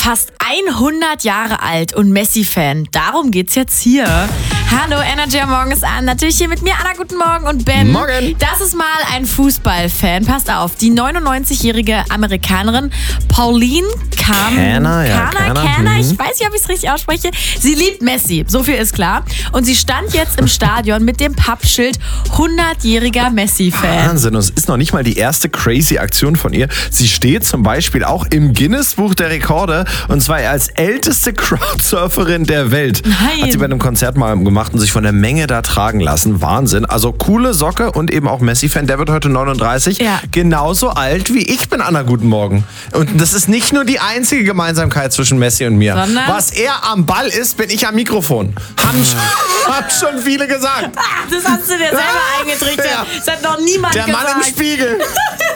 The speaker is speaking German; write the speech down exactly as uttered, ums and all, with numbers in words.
Fast hundert Jahre alt und Messi-Fan. Darum geht's jetzt hier. Hallo, Energy am Morgen ist an. Natürlich hier mit mir, Anna, guten Morgen und Ben. Morgen. Das ist mal ein Fußballfan. Passt auf, die neunundneunzigjährige Amerikanerin Pauline Kam- Kanner, ja, Kanner, Kanner, Kanner, mhm. ich weiß nicht, ob ich es richtig ausspreche. Sie liebt Messi, so viel ist klar. Und sie stand jetzt im Stadion mit dem Pappschild hundertjähriger Messi-Fan. Wahnsinn, und es ist noch nicht mal die erste crazy Aktion von ihr. Sie steht zum Beispiel auch im Guinness-Buch der Rekorde, und zwar als älteste Crowdsurferin der Welt. Nein. Hat sie bei einem Konzert mal gemacht und sich von der Menge da tragen lassen. Wahnsinn. Also coole Socke und eben auch Messi-Fan. Der wird heute neununddreißig. Ja. Genauso alt wie ich bin, Anna. Guten Morgen. Und das ist nicht nur die einzige Gemeinsamkeit zwischen Messi und mir. Sondern? Was er am Ball ist, bin ich am Mikrofon. Haben schon, haben schon viele gesagt. Ah, das hast du dir selber eingetrichtert. Ja. Das hat noch niemand Der gesagt. Mann im Spiegel.